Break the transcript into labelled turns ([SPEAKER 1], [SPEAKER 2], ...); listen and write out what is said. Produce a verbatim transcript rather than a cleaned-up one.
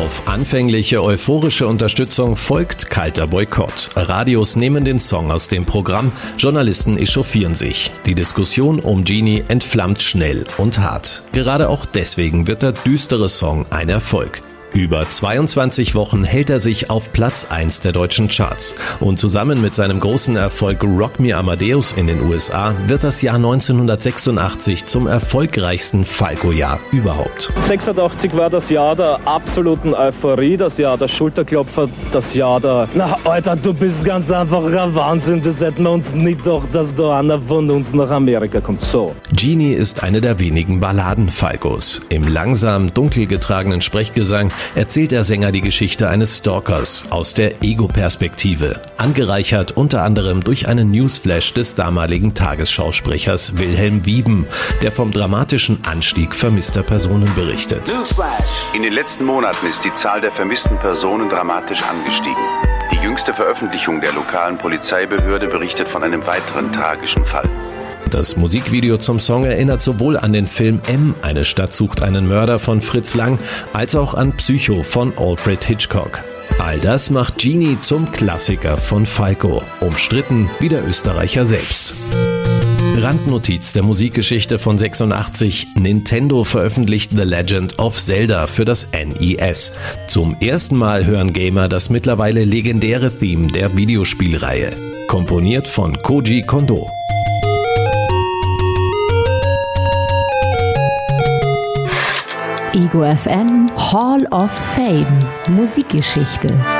[SPEAKER 1] Auf anfängliche euphorische Unterstützung folgt kalter Boykott. Radios nehmen den Song aus dem Programm, Journalisten echauffieren sich. Die Diskussion um Genie entflammt schnell und hart. Gerade auch deswegen wird der düstere Song ein Erfolg. Über zweiundzwanzig Wochen hält er sich auf Platz eins der deutschen Charts. Und zusammen mit seinem großen Erfolg Rock Me Amadeus in den U S A wird das Jahr neunzehnhundertsechsundachtzig zum erfolgreichsten Falco-Jahr überhaupt.
[SPEAKER 2] sechsundachtzig war das Jahr der absoluten Euphorie, das Jahr der Schulterklopfer, das Jahr der na Alter, du bist ganz einfach ein Wahnsinn, das hätten wir uns nicht gedacht, dass da einer von uns nach Amerika kommt. So.
[SPEAKER 1] Genie ist eine der wenigen Balladen Falcos. Im langsam dunkel getragenen Sprechgesang erzählt der Sänger die Geschichte eines Stalkers aus der Ego-Perspektive, angereichert unter anderem durch einen Newsflash des damaligen Tagesschausprechers Wilhelm Wieben, der vom dramatischen Anstieg vermisster Personen berichtet.
[SPEAKER 3] In den letzten Monaten ist die Zahl der vermissten Personen dramatisch angestiegen. Die jüngste Veröffentlichung der lokalen Polizeibehörde berichtet von einem weiteren tragischen Fall.
[SPEAKER 1] Das Musikvideo zum Song erinnert sowohl an den Film M, eine Stadt sucht einen Mörder von Fritz Lang, als auch an Psycho von Alfred Hitchcock. All das macht Genie zum Klassiker von Falco, umstritten wie der Österreicher selbst. Randnotiz der Musikgeschichte von sechsundachtzig. Nintendo veröffentlicht The Legend of Zelda für das N E S. Zum ersten Mal hören Gamer das mittlerweile legendäre Theme der Videospielreihe. Komponiert von Koji Kondo.
[SPEAKER 4] Ego F M Hall of Fame Musikgeschichte.